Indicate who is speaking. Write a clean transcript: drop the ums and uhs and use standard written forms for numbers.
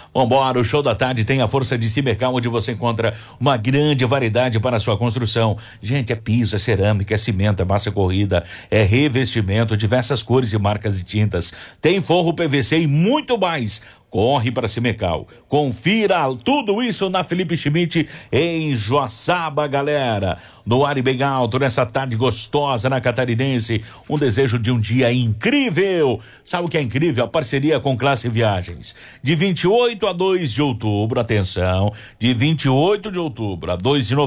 Speaker 1: Vambora, o Show da Tarde tem a força de Simercal, onde você encontra uma grande variedade para a sua construção. Gente, é piso, é cerâmica, é cimento, é massa corrida, é revestimento, diversas cores e marcas de tintas. Tem forro PVC e muito mais. Corre para Simercal. Confira tudo isso na Felipe Schmidt em Joaçaba, galera. No ar e bem alto, nessa tarde gostosa na Catarinense. Um desejo de um dia incrível. Sabe o que é incrível? A parceria com Classe Viagens. De 28 a 2 de outubro, atenção, de 28 de outubro a 2 de novembro.